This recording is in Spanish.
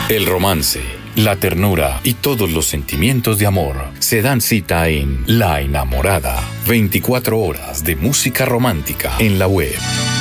El romance, la ternura y todos los sentimientos de amor se dan cita en La Enamorada. 24 horas de música romántica en la web.